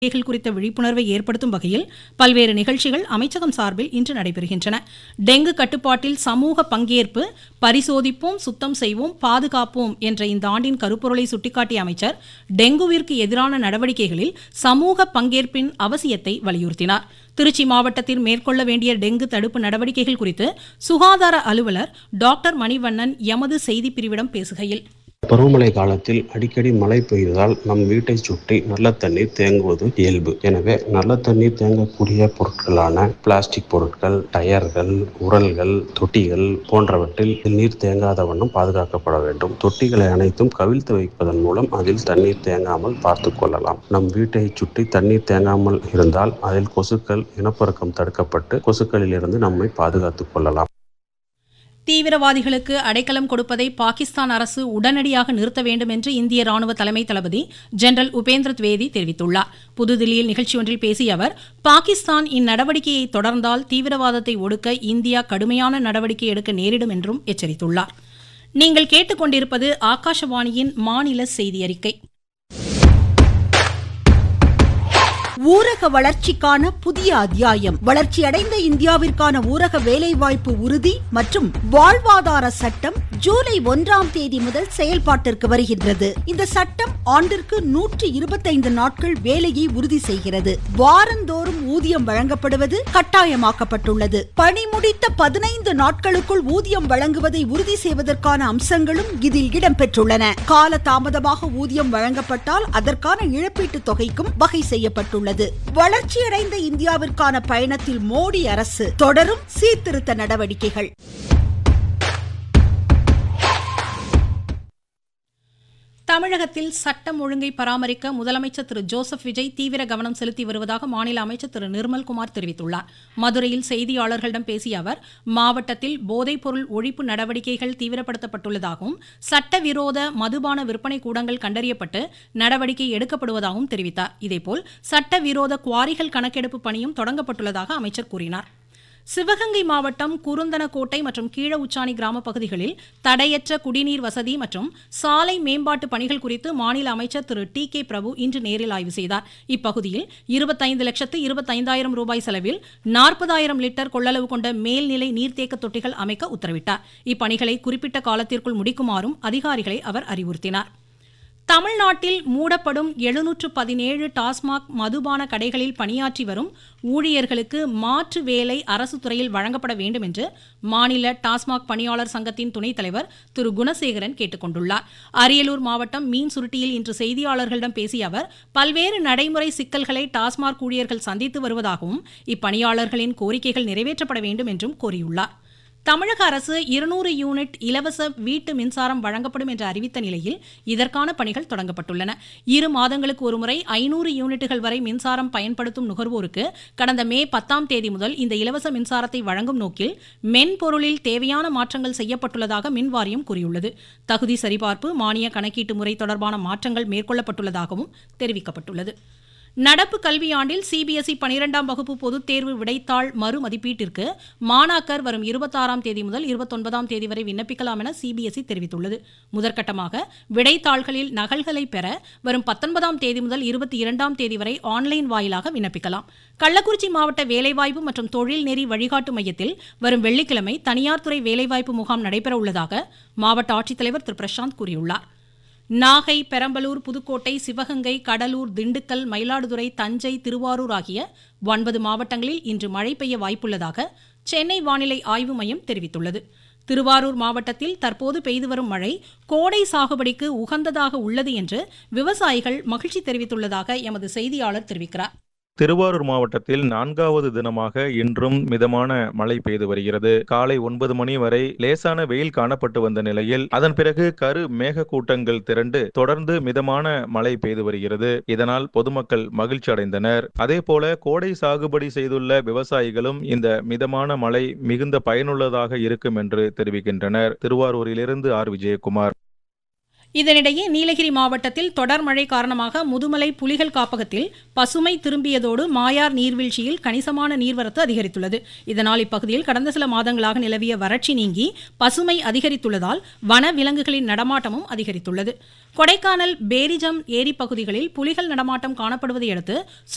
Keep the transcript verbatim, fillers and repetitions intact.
நடவடிக்கைகள் குறித்த விழிப்புணர்வை ஏற்படுத்தும் வகையில் பல்வேறு நிகழ்ச்சிகள் அமைச்சகம் சார்பில் இன்று நடைபெறுகின்றன. டெங்கு கட்டுப்பாட்டில் சமூக பங்கேற்பு, பரிசோதிப்போம், சுத்தம் செய்வோம், பாதுகாப்போம் என்ற இந்த ஆண்டின் கருப்பொருளை சுட்டிக்காட்டிய அமைச்சர் டெங்குவிற்கு எதிரான நடவடிக்கைகளில் சமூக பங்கேற்பின் அவசியத்தை வலியுறுத்தினார். திருச்சி மாவட்டத்தில் மேற்கொள்ள வேண்டிய டெங்கு தடுப்பு நடவடிக்கைகள் குறித்து சுகாதார அலுவலர் டாக்டர் மணிவண்ணன் எமது செய்தி பிரிவிடம் பேசுகையில், பருவமழை காலத்தில் அடிக்கடி மழை பெய்வதால் நம் வீட்டை சுற்றி நல்ல தண்ணீர் தேங்குவது இயல்பு. எனவே நல்ல தண்ணீர் தேங்கக்கூடிய பொருட்களான பிளாஸ்டிக் பொருட்கள், டயர்கள், உரல்கள், தொட்டிகள் போன்றவற்றில் நீர் தேங்காத வண்ணம் பாதுகாக்கப்பட வேண்டும். தொட்டிகளை அனைத்தும் கவிழ்த்து வைப்பதன் மூலம் அதில் தண்ணீர் தேங்காமல் பார்த்து கொள்ளலாம். நம் வீட்டை சுற்றி தண்ணீர் தேங்காமல் இருந்தால் அதில் கொசுக்கள் இனப்பெருக்கம் தடுக்கப்பட்டு கொசுக்களில் இருந்து நம்மை பாதுகாத்துக் கொள்ளலாம். தீவிரவாதிகளுக்கு அடைக்கலம் கொடுப்பதை பாகிஸ்தான் அரசு உடனடியாக நிறுத்த வேண்டும் என்று இந்திய ராணுவ தலைமை தளபதி ஜெனரல் உபேந்திர திவேதி தெரிவித்துள்ளார். புதுதில்லியில் நிகழ்ச்சி ஒன்றில் பேசிய அவர், பாகிஸ்தான் இந்நடவடிக்கையை தொடர்ந்தால் தீவிரவாதத்தை ஒடுக்க இந்தியா கடுமையான நடவடிக்கை எடுக்க நேரிடும் என்றும் எச்சரித்துள்ளார். நீங்கள் கேட்டுக்கொண்டிருப்பது ஆகாஷவாணியின் மாநில செய்தி அறிக்கை. ஊரக வளர்ச்சிக்கான புதிய அத்தியாயம். வளர்ச்சியடைந்த இந்தியாவிற்கான ஊரக வேலைவாய்ப்பு உறுதி மற்றும் வாழ்வாதார சட்டம் ஜூலை ஒன்றாம் தேதி முதல் செயல்பாட்டிற்கு வருகின்றது. இந்த சட்டம் ஆண்டிற்கு நூற்றி இருபத்தைந்து நாட்கள் வேலையை உறுதி செய்கிறது. வாரந்தோறும் ஊதியம் வழங்கப்படுவது கட்டாயமாக்கப்பட்டுள்ளது. பணி முடித்த பதினைந்து நாட்களுக்குள் ஊதியம் வழங்குவதை உறுதி செய்வதற்கான அம்சங்களும் இதில் இடம்பெற்றுள்ளன. கால தாமதமாக ஊதியம் வழங்கப்பட்டால் அதற்கான இழப்பீட்டுத் தொகைக்கும் வகை செய்யப்பட்டுள்ளது. வளர்ச்சியடைந்த இந்தியாவிற்கான பயணத்தில் மோடி அரசு தொடரும் சீர்திருத்த நடவடிக்கைகள். தமிழகத்தில் சட்டம் ஒழுங்கை பராமரிக்க முதலமைச்சர் திரு ஜோசப் விஜய் தீவிர கவனம் செலுத்தி வருவதாக மாநில அமைச்சர் திரு நிர்மல்குமார் தெரிவித்துள்ளார். மதுரையில் செய்தியாளர்களிடம் பேசிய அவர், மாவட்டத்தில் போதைப்பொருள் ஒழிப்பு நடவடிக்கைகள் தீவிரப்படுத்தப்பட்டுள்ளதாகவும் சட்டவிரோத மதுபான விற்பனை கூடங்கள் கண்டறியப்பட்டு நடவடிக்கை எடுக்கப்படுவதாகவும் தெரிவித்தார். இதேபோல் சட்டவிரோத குவாரிகள் கணக்கெடுப்பு பணியும் தொடங்கப்பட்டுள்ளதாக அமைச்சர் கூறினார். சிவகங்கை மாவட்டம் குருந்தனக்கோட்டை மற்றும் கீழ உச்சாணி கிராம பகுதிகளில் தடையற்ற குடிநீர் வசதி மற்றும் சாலை மேம்பாட்டு பணிகள் குறித்து மாநில அமைச்சர் திரு டி கே பிரபு இன்று நேரில் ஆய்வு செய்தார். இப்பகுதியில் இருபத்தைந்து லட்சத்து இருபத்தைந்தாயிரம் ரூபாய் செலவில் நாற்பதாயிரம் லிட்டர் கொள்ளளவு கொண்ட மேல்நிலை நீர்த்தேக்க தொட்டிகள் அமைக்க உத்தரவிட்டார். இப்பணிகளை குறிப்பிட்ட காலத்திற்குள் முடிக்குமாறும் அதிகாரிகளை அவர் அறிவுறுத்தினார். தமிழ்நாட்டில் மூடப்படும் எழுநூற்று பதினேழு டாஸ்மாக் மதுபான கடைகளில் பணியாற்றி வரும் ஊழியர்களுக்கு மாற்று வேலை அரசு துறையில் வழங்கப்பட வேண்டும் என்று மாநில டாஸ்மாக் பணியாளர் சங்கத்தின் துணைத் தலைவர் திரு குணசேகரன் கேட்டுக் கொண்டுள்ளார். அரியலூர் மாவட்டம் மீன் சுருட்டியில் இன்று செய்தியாளர்களிடம் பேசிய அவர், பல்வேறு நடைமுறை சிக்கல்களை டாஸ்மாக் ஊழியர்கள் சந்தித்து வருவதாகவும் இப்பணியாளர்களின் கோரிக்கைகள் நிறைவேற்றப்பட வேண்டும் என்றும் கோரியுள்ளார். தமிழக அரசு இருநூறு யூனிட் இலவச வீட்டு மின்சாரம் வழங்கப்படும் என்று அறிவித்த நிலையில் இதற்கான பணிகள் தொடங்கப்பட்டுள்ளன. இரு மாதங்களுக்கு ஒருமுறை ஐநூறு யூனிட்டுகள் வரை மின்சாரம் பயன்படுத்தும் நுகர்வோருக்கு கடந்த மே பத்தாம் தேதி முதல் இந்த இலவச மின்சாரத்தை வழங்கும் நோக்கில் மென்பொருளில் தேவையான மாற்றங்கள் செய்யப்பட்டுள்ளதாக மின் வாரியம் கூறியுள்ளது. தகுதி சரிபார்ப்பு, மானிய கணக்கீட்டு முறை தொடர்பான மாற்றங்கள் மேற்கொள்ளப்பட்டுள்ளதாகவும் தெரிவிக்கப்பட்டுள்ளது. நடப்பு கல்வியாண்டில் சிபிஎஸ்இ பனிரெண்டாம் வகுப்பு பொதுத் தேர்வு விடைத்தாள் மறு மதிப்பீட்டிற்கு மாணாக்கர் வரும் இருபத்தாறாம் தேதி முதல் இருபத்தொன்பதாம் தேதி வரை விண்ணப்பிக்கலாம் என சிபிஎஸ்இ தெரிவித்துள்ளது. முதற்கட்டமாக விடைத்தாள்களில் நகல்களை பெற வரும் பத்தொன்பதாம் தேதி முதல் இருபத்தி இரண்டாம் தேதி வரை ஆன்லைன் வாயிலாக விண்ணப்பிக்கலாம். கள்ளக்குறிச்சி மாவட்ட வேலைவாய்ப்பு மற்றும் தொழில் நெறி வழிகாட்டு மையத்தில் வரும் வெள்ளிக்கிழமை தனியார் துறை வேலைவாய்ப்பு முகாம் நடைபெற உள்ளதாக மாவட்ட ஆட்சித்தலைவர் திரு பிரசாந்த் கூறியுள்ளார். நாகை, பெரம்பலூர், புதுக்கோட்டை, சிவகங்கை, கடலூர், திண்டுக்கல், மயிலாடுதுறை, தஞ்சை, திருவாரூர் ஆகிய ஒன்பது மாவட்டங்களில் இன்று மழை பெய்ய வாய்ப்புள்ளதாக சென்னை வானிலை ஆய்வு மையம் தெரிவித்துள்ளது. திருவாரூர் மாவட்டத்தில் தற்போது பெய்து வரும் மழை கோடை சாகுபடிக்கு உகந்ததாக உள்ளது என்று விவசாயிகள் மகிழ்ச்சி தெரிவித்துள்ளதாக எமது செய்தியாளர் தெரிவிக்கிறார். திருவாரூர் மாவட்டத்தில் நான்காவது தினமாக இன்றும் மிதமான மழை பெய்து வருகிறது. காலை ஒன்பது மணி வரை லேசான வெயில் காணப்பட்டு வந்த நிலையில் அதன் பிறகு கரு மேக கூட்டங்கள் திரண்டு தொடர்ந்து மிதமான மழை பெய்து வருகிறது. இதனால் பொதுமக்கள் மகிழ்ச்சி அடைந்தனர். அதே போல கோடை சாகுபடி செய்துள்ள விவசாயிகளும் இந்த மிதமான மழை மிகுந்த பயனுள்ளதாக இருக்கும் என்று தெரிவிக்கின்றனர். திருவாரூரிலிருந்து ஆர் விஜயகுமார். இதனிடையே நீலகிரி மாவட்டத்தில் தொடர் மழை காரணமாக முதுமலை புலிகள் காப்பகத்தில் பசுமை திரும்பியதோடு மாயார் நீர்வீழ்ச்சியில் கணிசமான நீர்வரத்து அதிகரித்துள்ளது. இதனால் இப்பகுதியில் கடந்த சில மாதங்களாக நிலவிய வறட்சி நீங்கி பசுமை அதிகரித்துள்ளதால் வன விலங்குகளின் நடமாட்டமும் அதிகரித்துள்ளது. கொடைக்கானல் பேரிஜம் ஏரி பகுதிகளில் புலிகள் நடமாட்டம் காணப்படுவதை அடுத்து